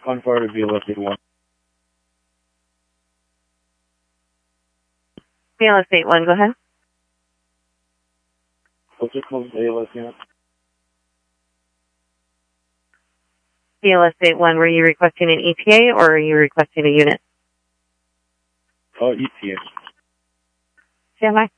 one for BLS 81. BLS 81, go ahead. What's your closest ALS unit? BLS 81, were you requesting an ETA or are you requesting a unit? Oh, ETA. Stand by.